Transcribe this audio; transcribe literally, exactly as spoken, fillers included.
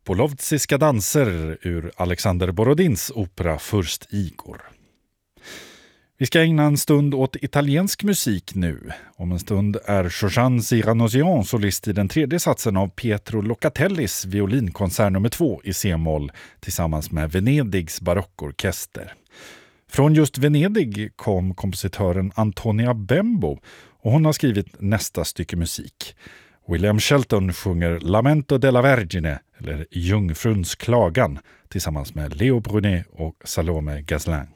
Polovtsiska danser ur Alexander Borodins opera Furst Igor. Vi ska ägna en stund åt italiensk musik nu. Om en stund är Jorjan Siranosian solist i den tredje satsen av Pietro Locatellis violinkonsert nummer två i C-moll tillsammans med Venedigs barockorkester. Från just Venedig kom kompositören Antonia Bembo och hon har skrivit nästa stycke musik. William Shelton sjunger Lamento della Vergine, eller Jungfruns klagan, tillsammans med Leo Brunet och Salome Gazlin.